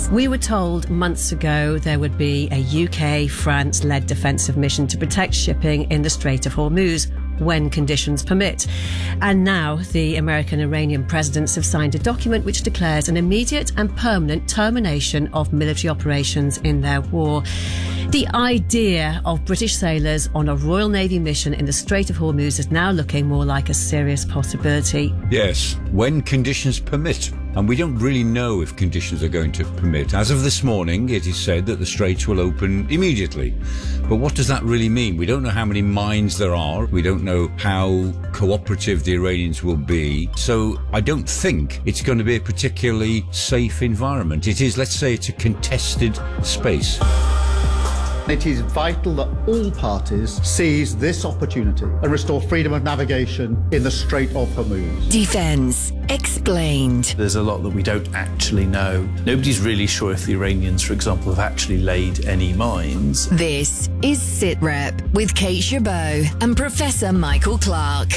We were told months ago there would be a UK-France-led defensive mission to protect shipping in the Strait of Hormuz when conditions permit. And now the American Iranian presidents have signed a document which declares an immediate and permanent termination of military operations in their war. The idea of British sailors on a Royal Navy mission in the Strait of Hormuz is now looking more like a serious possibility. Yes, when conditions permit. And we don't really know if conditions are going to permit. As of this morning, it is said that the straits will open immediately. But what does that really mean? We don't know how many mines there are. We don't know how cooperative the Iranians will be. So I don't think it's going to be a particularly safe environment. It is, let's say, it's a contested space. It is vital that all parties seize this opportunity and restore freedom of navigation in the Strait of Hormuz. Defence Explained. There's a lot that we don't actually know. Nobody's really sure if the Iranians, for example, have actually laid any mines. This is SitRep with Kate Chabot and Professor Michael Clark.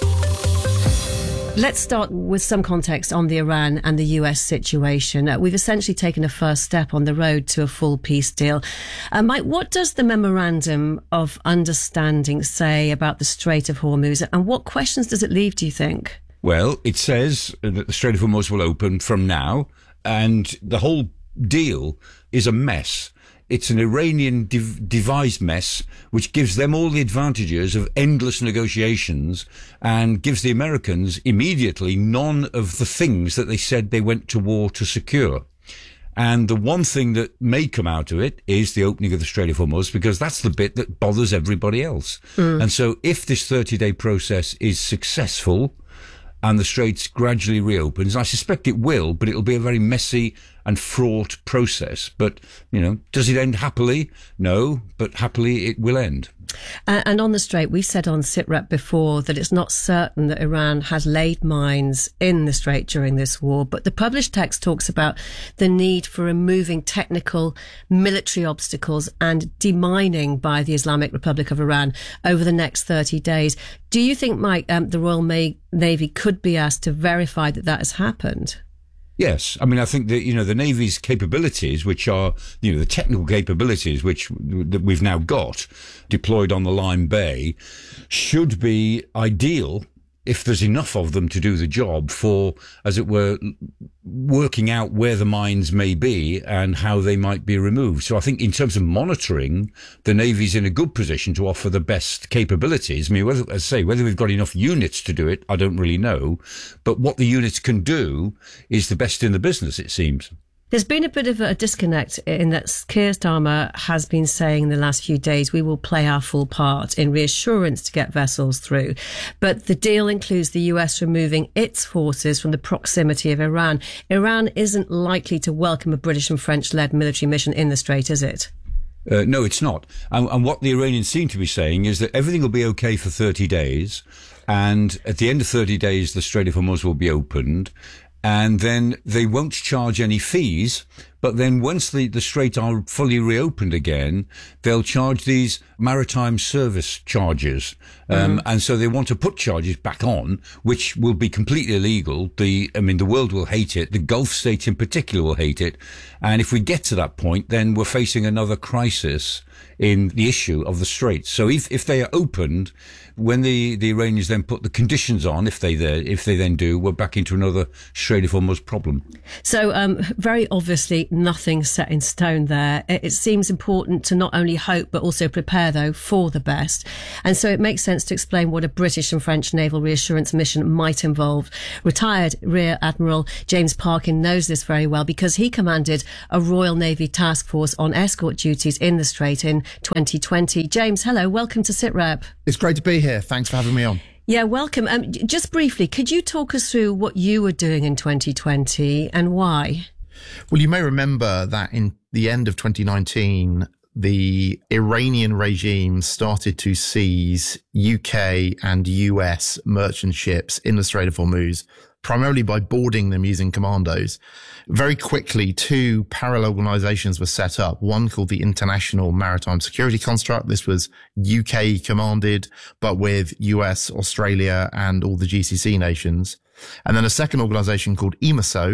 Let's start with some context on the Iran and the US situation. We've essentially taken a first step on the road to a full peace deal. Mike, what does the Memorandum of Understanding say about the Strait of Hormuz, and what questions does it leave, do you think? Well, it says that the Strait of Hormuz will open from now, and the whole deal is a mess. It's an Iranian devised mess, which gives them all the advantages of endless negotiations and gives the Americans immediately none of the things that they said they went to war to secure. And the one thing that may come out of it is the opening of the Strait of Hormuz, because that's the bit that bothers everybody else. And so if this 30-day process is successful and the Straits gradually reopens, I suspect it will, but it'll be a very messy and fraught process. But, you know, does it end happily? No, but happily it will end. And on the Strait, we said on SitRep before that it's not certain that Iran has laid mines in the Strait during this war, but the published text talks about the need for removing technical military obstacles and demining by the Islamic Republic of Iran over the next 30 days. Do you think, Mike, the Royal Navy could be asked to verify that that has happened? Yes. I mean, I think that, you know, the Navy's capabilities, which are, you know, the technical capabilities that we've now got deployed on the Lyme Bay, should be ideal if there's enough of them to do the job for, as it were, working out where the mines may be and how they might be removed. So I think in terms of monitoring, the Navy's in a good position to offer the best capabilities. I mean, whether we've got enough units to do it, I don't really know. But what the units can do is the best in the business, it seems. There's been a bit of a disconnect in that Keir Starmer has been saying in the last few days, we will play our full part in reassurance to get vessels through. But the deal includes the US removing its forces from the proximity of Iran. Iran isn't likely to welcome a British and French-led military mission in the Strait, is it? No, it's not. And what the Iranians seem to be saying is that everything will be okay for 30 days. And at the end of 30 days, the Strait of Hormuz will be opened. And then they won't charge any fees. But then once the Strait are fully reopened again, they'll charge these maritime service charges. And so they want to put charges back on, which will be completely illegal. The world will hate it. The Gulf states in particular will hate it. And if we get to that point, then we're facing another crisis in the issue of the Straits. So if they are opened, when the Iranians then put the conditions on, if they then do, we're back into another Strait of Hormuz problem. So very obviously nothing set in stone there. It seems important to not only hope but also prepare, though, for the best. And so it makes sense to explain what a British and French naval reassurance mission might involve. Retired Rear Admiral James Parkin knows this very well because he commanded a Royal Navy task force on escort duties in the Strait in 2020. James, hello, welcome to SitRep. It's great to be here. Thanks for having me on. Yeah, welcome. Just briefly, could you talk us through what you were doing in 2020 and why? Well, you may remember that in the end of 2019, the Iranian regime started to seize UK and US merchant ships in the Strait of Hormuz, primarily by boarding them using commandos. Very quickly, two parallel organizations were set up, one called the International Maritime Security Construct. This was UK commanded, but with US, Australia, and all the GCC nations. And then a second organization called EMISO,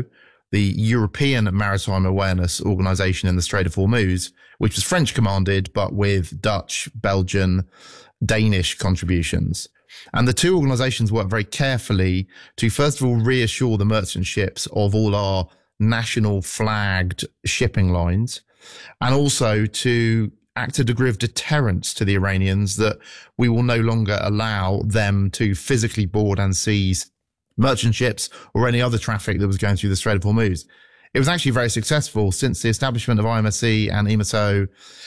the European Maritime Awareness Organization in the Strait of Hormuz, which was French commanded, but with Dutch, Belgian, Danish contributions. And the two organizations work very carefully to, first of all, reassure the merchant ships of all our national flagged shipping lines, and also to act a degree of deterrence to the Iranians that we will no longer allow them to physically board and seize merchant ships or any other traffic that was going through the Strait of Hormuz. It was actually very successful. Since the establishment of IMSC and EMSO,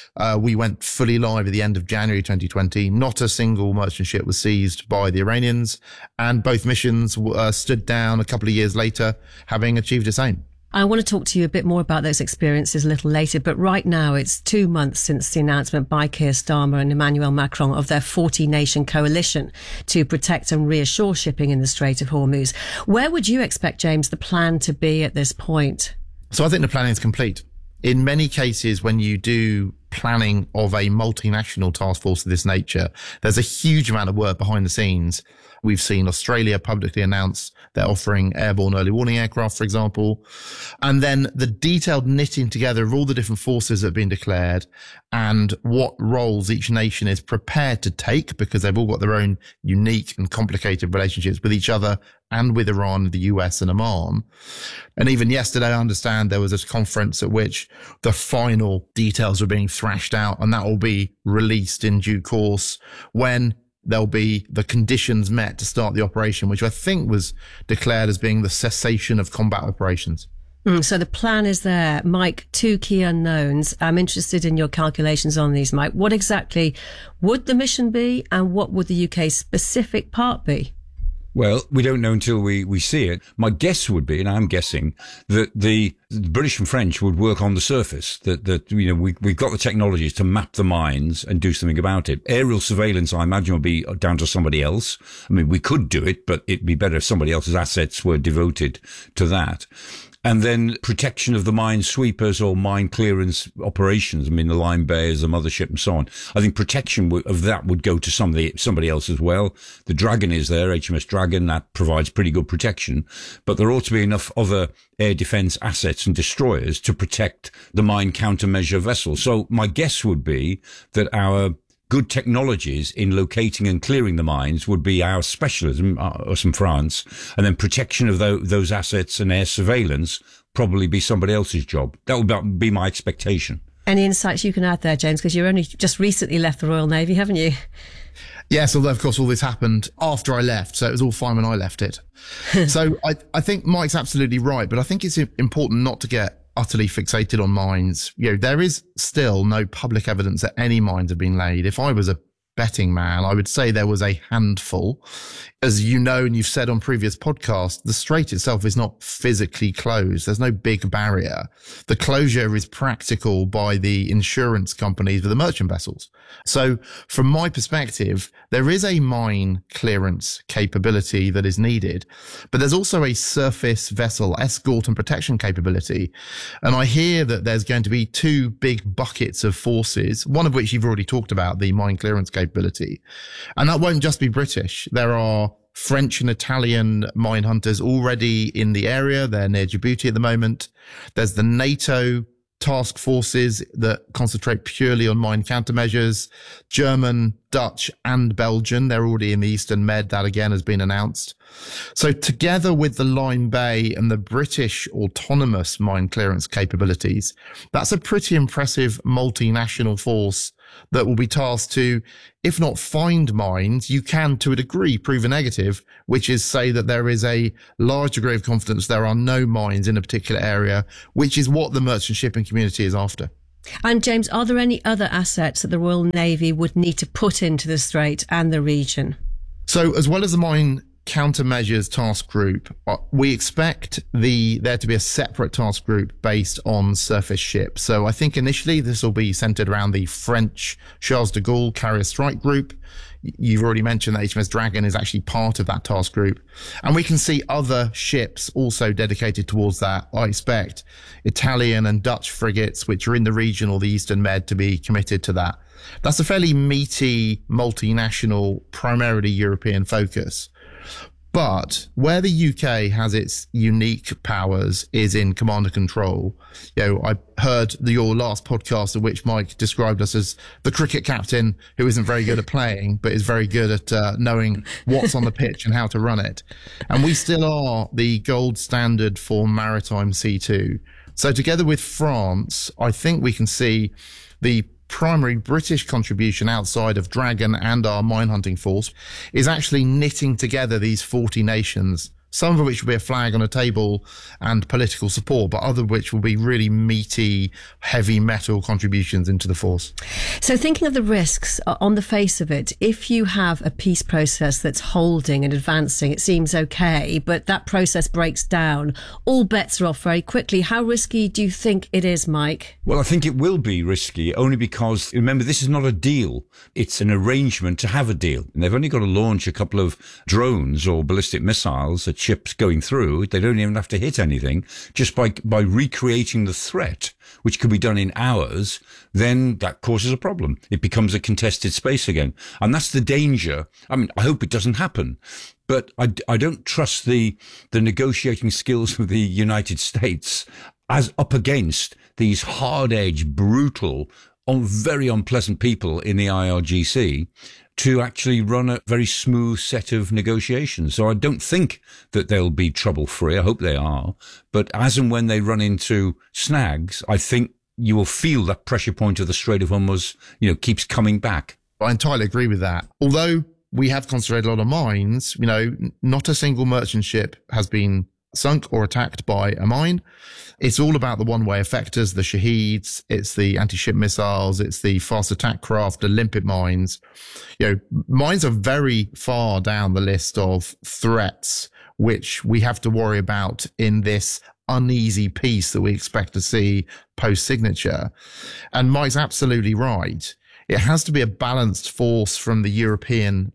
we went fully live at the end of January 2020. Not a single merchant ship was seized by the Iranians, and both missions stood down a couple of years later, having achieved its aim. I want to talk to you a bit more about those experiences a little later, but right now it's 2 months since the announcement by Keir Starmer and Emmanuel Macron of their 40-nation coalition to protect and reassure shipping in the Strait of Hormuz. Where would you expect, James, the plan to be at this point? So I think the planning is complete. In many cases, when you do planning of a multinational task force of this nature, there's a huge amount of work behind the scenes. We've seen Australia publicly announce they're offering airborne early warning aircraft, for example. And then the detailed knitting together of all the different forces that have been declared and what roles each nation is prepared to take, because they've all got their own unique and complicated relationships with each other and with Iran, the US and Oman. And even yesterday, I understand there was a conference at which the final details were being thrashed out, and that will be released in due course when there'll be the conditions met to start the operation, which I think was declared as being the cessation of combat operations. So the plan is there. Mike, two key unknowns. I'm interested in your calculations on these, Mike. What exactly would the mission be, and what would the UK's specific part be? Well, we don't know until we see it. My guess would be, and I'm guessing, that the British and French would work on the surface, that we've got the technologies to map the mines and do something about it. Aerial surveillance, I imagine, will be down to somebody else. I mean, we could do it, but it'd be better if somebody else's assets were devoted to that. And then protection of the mine sweepers or mine clearance operations. I mean, the Lyme Bay as a mothership and so on. I think protection of that would go to somebody else as well. The Dragon is there, HMS Dragon, that provides pretty good protection. But there ought to be enough other air defence assets and destroyers to protect the mine countermeasure vessels. So my guess would be that our good technologies in locating and clearing the mines would be our specialism, us in France, and then protection of those assets and air surveillance probably be somebody else's job. That would be my expectation. Any insights you can add there, James, because you're only just recently left the Royal Navy, haven't you? Yes, although, of course, all this happened after I left, so it was all fine when I left it. So I think Mike's absolutely right, but I think it's important not to get utterly fixated on mines. There is still no public evidence that any mines have been laid. If I was a betting man, I would say there was a handful. As you know, and you've said on previous podcasts, the strait itself is not physically closed. There's no big barrier. The closure is practical by the insurance companies for the merchant vessels. So from my perspective, there is a mine clearance capability that is needed, but there's also a surface vessel escort and protection capability. And I hear that there's going to be two big buckets of forces, one of which you've already talked about, the mine clearance capability. And that won't just be British. There are French and Italian mine hunters already in the area. They're near Djibouti at the moment. There's the NATO task forces that concentrate purely on mine countermeasures. German, Dutch and Belgian. They're already in the Eastern Med. That again has been announced. So together with the Lyme Bay and the British autonomous mine clearance capabilities, that's a pretty impressive multinational force that will be tasked to, if not find mines, you can to a degree prove a negative, which is say that there is a large degree of confidence there are no mines in a particular area, which is what the merchant shipping community is after. And James, are there any other assets that the Royal Navy would need to put into the Strait and the region? So as well as the mine countermeasures task group, we expect there to be a separate task group based on surface ships. So I think initially this will be centered around the French Charles de Gaulle carrier strike group. You've already mentioned that HMS Dragon is actually part of that task group. And we can see other ships also dedicated towards that. I expect Italian and Dutch frigates, which are in the region or the Eastern Med, to be committed to that. That's a fairly meaty, multinational, primarily European focus. But where the UK has its unique powers is in command and control. I heard your last podcast in which Mike described us as the cricket captain who isn't very good at playing, but is very good at knowing what's on the pitch and how to run it. And we still are the gold standard for maritime C2. So together with France, I think we can see the primary British contribution outside of Dragon and our mine hunting force is actually knitting together these 40 nations, some of which will be a flag on a table and political support, but other of which will be really meaty, heavy metal contributions into the force. So thinking of the risks on the face of it, if you have a peace process that's holding and advancing, it seems okay, but that process breaks down, all bets are off very quickly. How risky do you think it is, Mike? Well, I think it will be risky only because, remember, this is not a deal. It's an arrangement to have a deal. And they've only got to launch a couple of drones or ballistic missiles at ships going through. They don't even have to hit anything. Just by recreating the threat, which could be done in hours, then that causes a problem. It becomes a contested space again. And that's the danger. I mean, I hope it doesn't happen. But I don't trust the negotiating skills of the United States as up against these hard-edged, brutal, very unpleasant people in the IRGC to actually run a very smooth set of negotiations. So I don't think that they'll be trouble-free. I hope they are. But as and when they run into snags, I think you will feel that pressure point of the Strait of Hormuz, keeps coming back. I entirely agree with that. Although we have concentrated a lot of mines, not a single merchant ship has been sunk or attacked by a mine. It's all about the one-way effectors, the Shaheeds, it's the anti-ship missiles, it's the fast attack craft, the limpet mines. Mines are very far down the list of threats which we have to worry about in this uneasy peace that we expect to see post-signature. And Mike's absolutely right. It has to be a balanced force from the European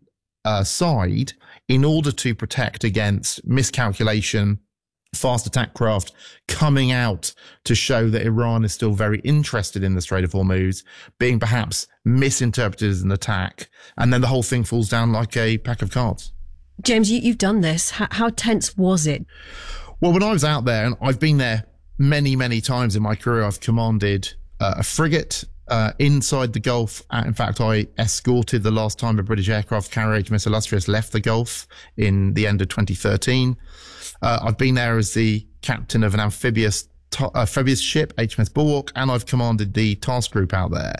side in order to protect against miscalculation, fast attack craft coming out to show that Iran is still very interested in the Strait of Hormuz, being perhaps misinterpreted as an attack, and then the whole thing falls down like a pack of cards. James, you've done this. How tense was it? Well, when I was out there, and I've been there many, many times in my career, I've commanded a frigate inside the Gulf. In fact, I escorted the last time a British aircraft carrier, HMS Illustrious, left the Gulf in the end of 2013. I've been there as the captain of an amphibious ship, HMS Bulwark, and I've commanded the task group out there.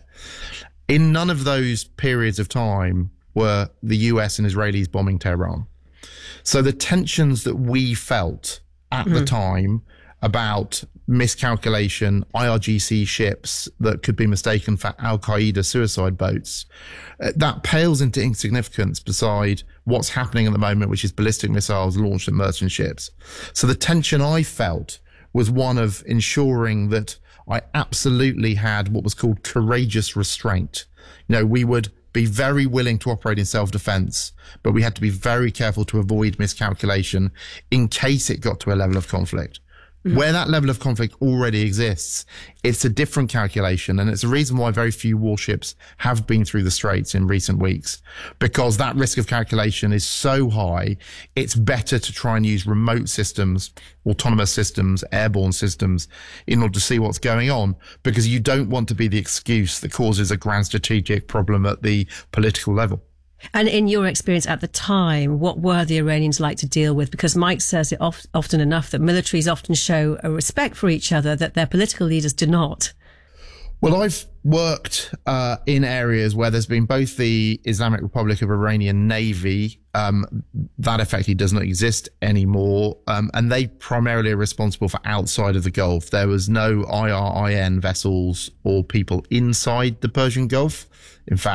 In none of those periods of time were the US and Israelis bombing Tehran. So the tensions that we felt at the time about miscalculation, IRGC ships that could be mistaken for Al-Qaeda suicide boats, that pales into insignificance beside what's happening at the moment, which is ballistic missiles launched at merchant ships. So the tension I felt was one of ensuring that I absolutely had what was called courageous restraint. We would be very willing to operate in self-defense, but we had to be very careful to avoid miscalculation in case it got to a level of conflict. Where that level of conflict already exists, it's a different calculation. And it's a reason why very few warships have been through the Straits in recent weeks, because that risk of calculation is so high. It's better to try and use remote systems, autonomous systems, airborne systems in order to see what's going on, because you don't want to be the excuse that causes a grand strategic problem at the political level. And in your experience at the time, what were the Iranians like to deal with? Because Mike says it often enough that militaries often show a respect for each other that their political leaders do not. Well, I've worked in areas where there's been both the Islamic Republic of Iranian Navy, that effectively does not exist anymore, and they primarily are responsible for outside of the Gulf. There was no IRIN vessels or people inside the Persian Gulf. In fact,